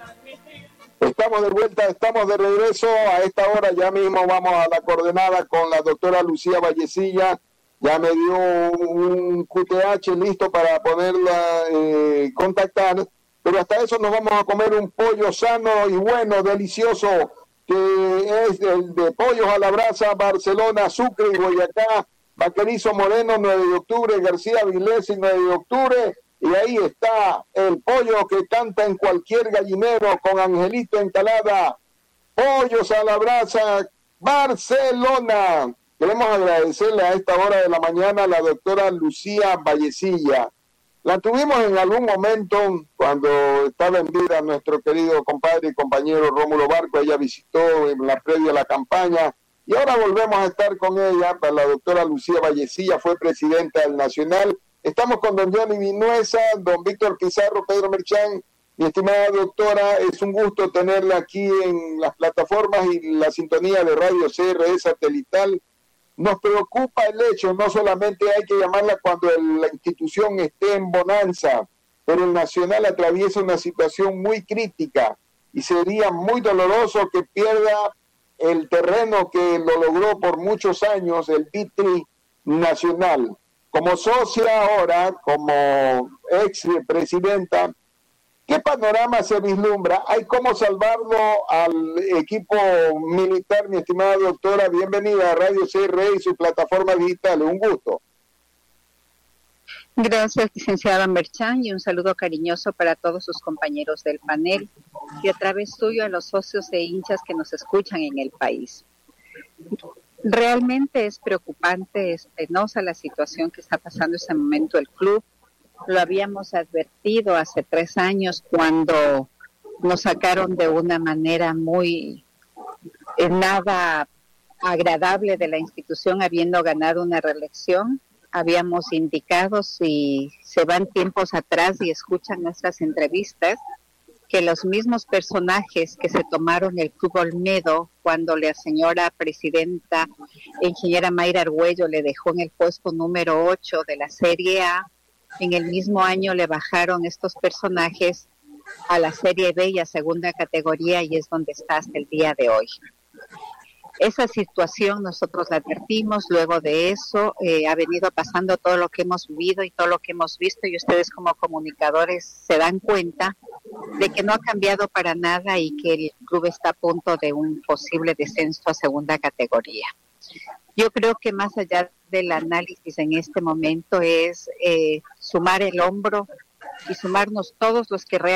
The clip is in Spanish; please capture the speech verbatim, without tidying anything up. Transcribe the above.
Estamos de vuelta, estamos de regreso. A esta hora ya mismo vamos a la coordenada con la doctora Lucía Vallecilla. Ya me dio un Q T H listo para poderla eh, contactar. Pero hasta eso nos vamos a comer un pollo sano y bueno, delicioso, que es el de Pollos a la Brasa, Barcelona, Sucre y Boyacá, Vaquerizo Moreno, nueve de octubre, García Vilés y nueve de octubre. Y ahí está el pollo que canta en cualquier gallinero con Angelito Encalada. Pollos a la Brasa, Barcelona. Queremos agradecerle a esta hora de la mañana a la doctora Lucía Vallecilla. La tuvimos en algún momento cuando estaba en vida nuestro querido compadre y compañero Rómulo Barco. Ella visitó en la previa a la campaña y ahora volvemos a estar con ella. La doctora Lucía Vallecilla fue presidenta del Nacional. Estamos con don Johnny Vinuesa, don Víctor Pizarro, Pedro Merchán. Mi estimada doctora, es un gusto tenerla aquí en las plataformas y la sintonía de Radio C R E satelital. Nos preocupa el hecho, no solamente hay que llamarla cuando el, la institución esté en bonanza, pero el Nacional atraviesa una situación muy crítica y sería muy doloroso que pierda el terreno que lo logró por muchos años, el Vitri Nacional. Como socia ahora, como ex presidenta, ¿qué panorama se vislumbra? ¿Hay cómo salvarlo al equipo militar, mi estimada doctora? Bienvenida a Radio C R E y su plataforma digital. Un gusto. Gracias, licenciada Merchán, y un saludo cariñoso para todos sus compañeros del panel y a través tuyo a los socios e hinchas que nos escuchan en el país. Realmente es preocupante, es penosa la situación que está pasando en ese momento el club. Lo habíamos advertido hace tres años cuando nos sacaron de una manera muy eh, nada agradable de la institución habiendo ganado una reelección. Habíamos indicado, si se van tiempos atrás y escuchan nuestras entrevistas, que los mismos personajes que se tomaron el Club Olmedo cuando la señora presidenta, ingeniera Mayra Argüello, le dejó en el puesto número ocho de la Serie A, en el mismo año le bajaron estos personajes a la Serie B y a segunda categoría, y es donde está hasta el día de hoy. Esa situación nosotros la advertimos, luego de eso eh, ha venido pasando todo lo que hemos vivido y todo lo que hemos visto, y ustedes como comunicadores se dan cuenta de que no ha cambiado para nada y que el club está a punto de un posible descenso a segunda categoría. Yo creo que más allá del análisis en este momento es eh, sumar el hombro y sumarnos todos los que realmente